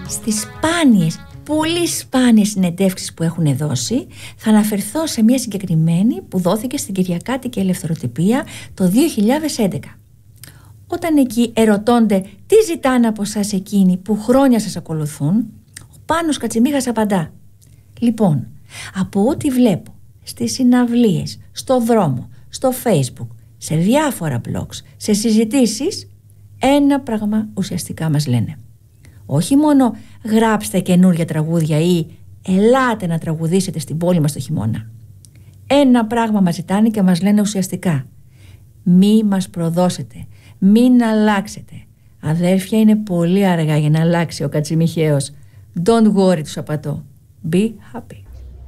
στις σπάνιες, πολύ σπάνιες συνεντεύξεις που έχουν δώσει, θα αναφερθώ σε μια συγκεκριμένη που δόθηκε στην Κυριακάτικη Ελευθεροτυπία το 2011. Όταν εκεί ερωτώνται τι ζητάνε από εσάς εκείνοι που χρόνια σας ακολουθούν, ο Πάνος Κατσιμίχας απαντά: λοιπόν, από ό,τι βλέπω στις συναυλίες, στο δρόμο, στο Facebook, σε διάφορα blogs, σε συζητήσεις, ένα πράγμα ουσιαστικά μας λένε. Όχι μόνο γράψτε καινούργια τραγούδια ή ελάτε να τραγουδήσετε στην πόλη μας το χειμώνα. Ένα πράγμα μας ζητάνε και μας λένε ουσιαστικά: μη μας προδώσετε, μην αλλάξετε. Αδέρφια, είναι πολύ αργά για να αλλάξει ο Κατσιμιχαίος. Don't worry, τους απατώ. Be happy.